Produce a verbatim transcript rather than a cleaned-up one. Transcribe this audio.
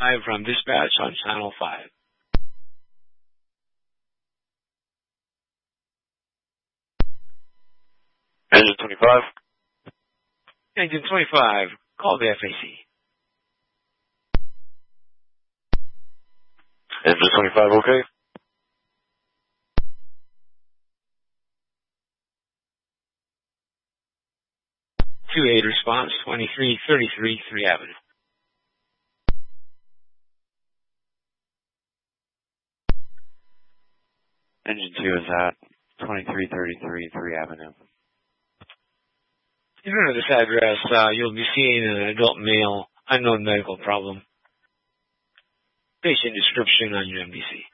Live from dispatch on channel five. Engine twenty-five. Engine twenty-five, call the F A C. Engine twenty-five, okay. two eight response, twenty-three thirty-three, three Avenue. Engine two is at twenty-three thirty-three, three Avenue. In front of this address, uh, you'll be seeing an adult male, unknown medical problem. Patient description on your M D C.